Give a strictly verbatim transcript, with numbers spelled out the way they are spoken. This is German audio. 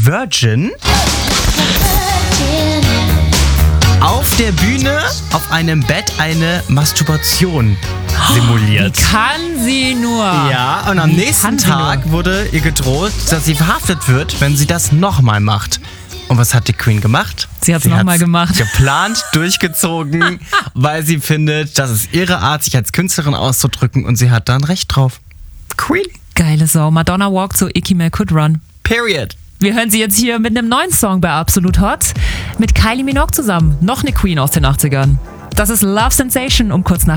Virgin auf der Bühne auf einem Bett eine Masturbation simuliert. Wie kann sie nur? Ja, und am Wie nächsten kann sie Tag nur? wurde ihr gedroht, dass sie verhaftet wird, wenn sie das nochmal macht. Und was hat die Queen gemacht? Sie hat's nochmal gemacht. Geplant, durchgezogen, weil sie findet, das ist ihre Art, sich als Künstlerin auszudrücken und sie hat da ein Recht drauf. Queen. Geile Sau. Madonna walked so Icky May could run. Period. Wir hören sie jetzt hier mit einem neuen Song bei Absolut Hot mit Kylie Minogue zusammen. Noch eine Queen aus den achtzigern. Das ist Love Sensation um kurz nach